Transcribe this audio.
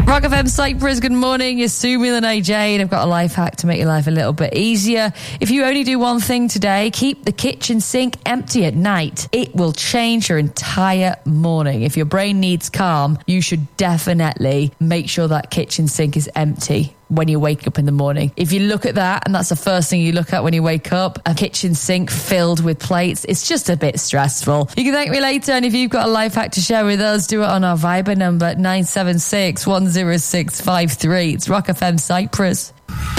Rock FM Cyprus, good morning. You're Sumi and AJ, and I've got a life hack to make your life a little bit easier. If you only do one thing today, keep the kitchen sink empty at night. It will change your entire morning. If your brain needs calm, you should definitely make sure that kitchen sink is empty when you wake up in the morning. If you look at that, and that's the first thing you look at when you wake up, a kitchen sink filled with plates, it's just a bit stressful. You can thank me later, and if you've got a life hack to share with us, do it on our Viber number 976 10653. It's Rock FM Cyprus.